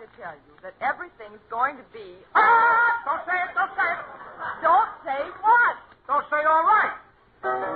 to tell you that everything's going to be... Ah! Don't say it, don't say it.